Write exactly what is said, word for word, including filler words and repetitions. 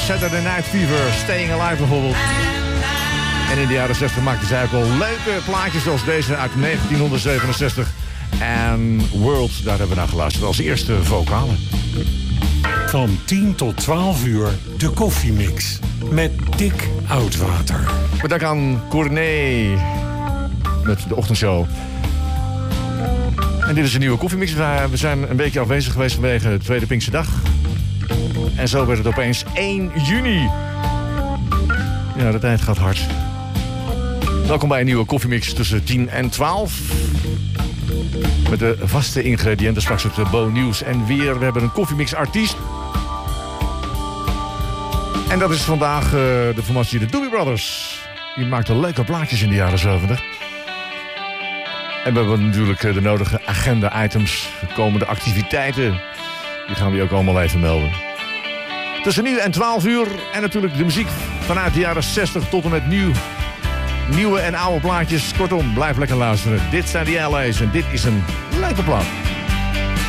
Saturday Night Fever, Staying Alive bijvoorbeeld. En in de jaren zestig maakten zij ook al leuke plaatjes zoals deze uit negentien zevenenzestig. En World, daar hebben we naar geluisterd als eerste vocalen. Van tien tot twaalf uur de koffiemix met Dick Oudwater. Bedankt aan Corné met de ochtendshow. En dit is een nieuwe koffiemix. We zijn een beetje afwezig geweest vanwege de tweede Pinkse dag. En zo werd het opeens één juni. Ja, de tijd gaat hard. Welkom bij een nieuwe koffiemix tussen tien en twaalf. Met de vaste ingrediënten, straks het Bo Nieuws en weer. We hebben een koffiemix-artiest. En dat is vandaag uh, de formatie de Doobie Brothers. Die maakte leuke plaatjes in de jaren zeventig. En we hebben natuurlijk de nodige agenda-items, de komende activiteiten. Die gaan we ook allemaal even melden. Tussen nu en twaalf uur. En natuurlijk de muziek vanuit de jaren zestig tot en met nieuw. Nieuwe en oude plaatjes. Kortom, blijf lekker luisteren. Dit zijn de L A's en dit is een leuke plaat.